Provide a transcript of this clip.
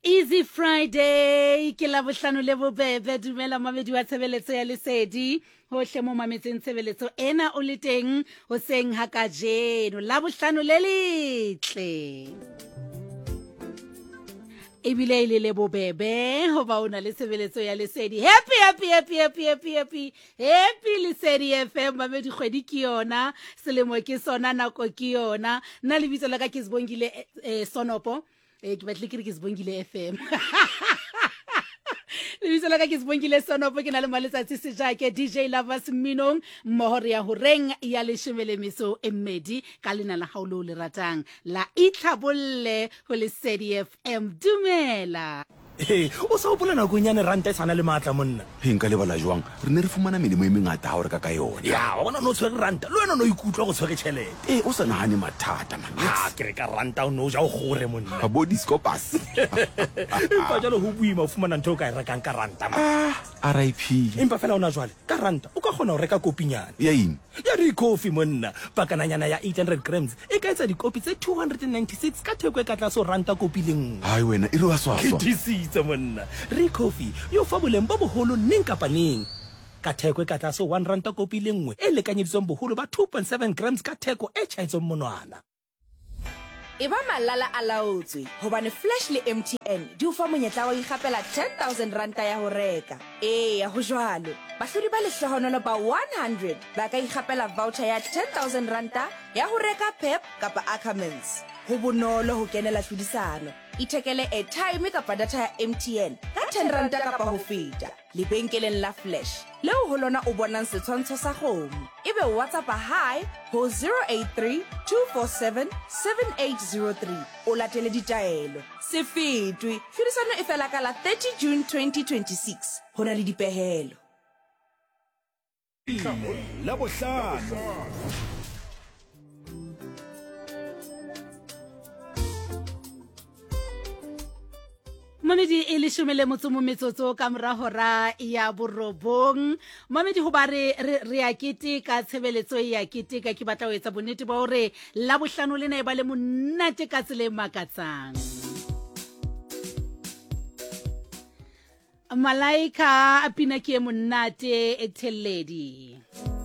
Easy Friday, ke la bohlano le bobebe, dumela mamedi wa tshebeletso ya Lesedi, hohle mo mametseng tshebeletso ena o le teng hoseng ha kajeno, la bohlano le letle. Ebile ile le bobebe hoba ona le tshebeletso ya Lesedi. Happy Lesedi FM, mamedi kgwedi ke yona, selemo ke sona, nako ke yona. Nna le bitso la ka ke Sibongile Sonopo. Ke batle ke re ke Sibongile FM. Le bitso la ka ke Sibongile Sonopo, ke na le maletsatsi se jake DJ Lovers Minong mmoho re ya ho reng ya leshemele meso e mmedi ka lena la haulo le ratang la itlhabolle ho Lesedi FM. Dumela. O sa hopola nakong yane ranta e sana le matla monna. Nka lebala jwang re ne re fumana melemo e mengata ha o reka ka yona. Ya bona no tshwere ranta le wena no ikutlwa go tshwere tšhelete. O sa nahane mathata man. Ke re ka ranta o no ja o gore monna. Ka body scopus. Empa jalo ho buima o fumana ntho o ka e rekang ka ranta man. RIP. Empa fela ona jwale ka ranta o ka kgona ho reka kopinyana. Ya eng? Ya re coffee monna. Pakananyana ya 800 grams e ka etsa dikopi tse 296 ka theko e ka tlase ranta kopi le nngwe. Hai wena e re wa swaswa. Ke monna re coffee yo fa boleng ba boholo neng kapa neng ka theko e ka tlase 1 ranta kopi le nngwe e lekanyeditsweng boholo ba 2.7 grams ka theko e tšhaetsong monwana. Eba malala a laotswe hobane Flash le MTN di o fa monyetla wa ikgapela 10,000 ranta ya ho reka. Ya ho jwalo bahlodi ba lehlohonolo ba 100 ba ka ikgapela voucher ya 10,000 ranta ya ho reka Pep kapa Ackermans. Ho bonolo ho kenela tlhodisano, ithekele airtime kapa data ya MTN ka 10 ranta kapa ho feta lebenkeleng la Flash leo ho lona o bonang setshwantsho sa kgomo. Ebe WhatsApp hi ho 083 247 7803 o latele ditaelo. Se fetwe tlhodisano e fela ka la 30 June 2026. Hona le dipehelo. La bohlano. Mamedi e le shumele motsomo metsotso ka mora hora ya borobong. Mamedi ho ba re a kete ka tshebeletso ya kete ka ke batla ho etsa bonnete ba hore la bohlano lena e ba le monate ka tsele makatsang. Malaika a pina ke monate e theledi.